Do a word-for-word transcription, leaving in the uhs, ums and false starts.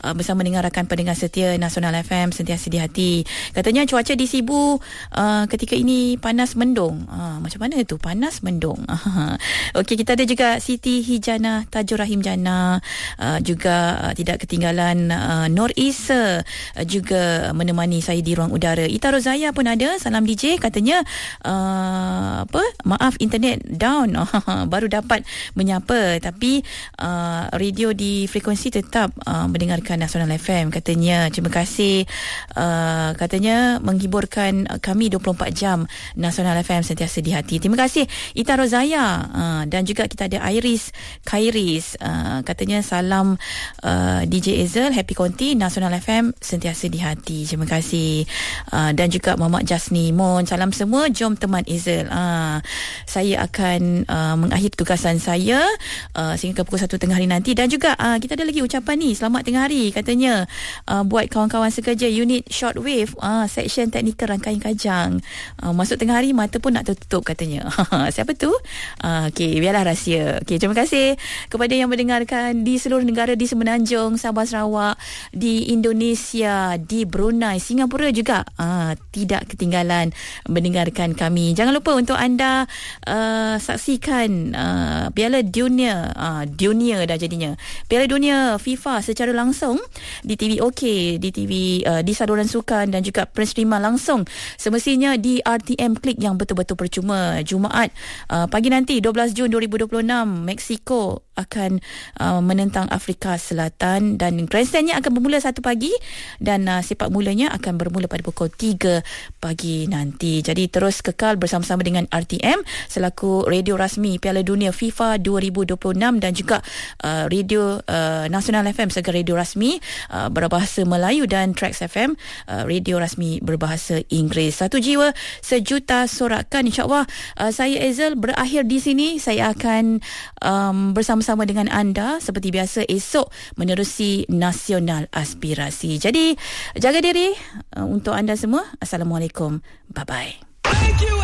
uh, bersama dengan rakan pendengar setia Nasional F M sentiasa di hati. Katanya cuaca di Sibu uh, ketika ini panas mendung. Uh, macam mana tu panas mendung? Okey, kita ada juga Siti Hijana Tajur Rahim Jana, uh, juga uh, tidak ketinggalan uh, Nur Isa uh, juga menemani saya di ruang udara. Ita Rozaya pun ada. Salam D J, katanya uh, apa? Maaf internet down. Baru dapat menyapa, tapi uh, radio di frekuensi tetap uh, mendengarkan Nasional F M. Katanya terima kasih, uh, katanya menghiburkan kami dua puluh empat jam. Nasional F M sentiasa di hati. Terima kasih Ita Rozaya, uh, dan juga kita ada Iris Khairis, uh, katanya salam uh, D J Ezel, Happy Konti, Nasional F M sentiasa di hati. Terima kasih. Uh, dan juga Mamak Jasni Mon, salam semua, jom teman Ezel. Uh, saya akan uh, mengakhiri tugasan saya uh, sehingga pukul satu tengah hari nanti. Dan juga uh, kita ada lagi ucapan ni, selamat tengah hari katanya uh, buat kawan-kawan sekerja unit shortwave, uh, section teknikal rangkaian kajang. Uh, masuk tengah hari mata pun nak tertutup katanya. Siapa tu? Uh, Okey, biarlah rahsia. Okey, terima kasih kepada yang mendengarkan di seluruh negara, di Semenanjung, Sabah, Sarawak, di Indonesia, di Brunei, Singapura juga. Uh, tidak ketinggalan mendengarkan kami. Jangan lupa untuk anda uh, saksikan uh, Piala Dunia, uh, Dunia dah jadinya, Piala Dunia FIFA secara langsung di T V OK, di T V, uh, di saluran sukan dan juga penerimaan langsung semestinya di R T M Klik yang betul-betul percuma. Jumaat uh, pagi nanti dua belas Jun dua ribu dua puluh enam, Mexico akan uh, menentang Afrika Selatan dan grandstandnya akan bermula satu pagi dan uh, sepak mulanya akan bermula pada pukul tiga pagi nanti. Jadi terus kekal bersama-sama dengan R T M selaku radio rasmi Piala Dunia FIFA dua ribu dua puluh enam dan juga uh, radio uh, Nasional F M sebagai radio rasmi uh, berbahasa Melayu dan Trax F M uh, radio rasmi berbahasa Inggeris. Satu jiwa sejuta sorakan. InsyaAllah uh, saya Ezel berakhir di sini. Saya akan um, bersama-sama dengan anda seperti biasa esok menerusi Nasional Aspirasi. Jadi jaga diri uh, untuk anda semua. Assalamualaikum. Bye-bye.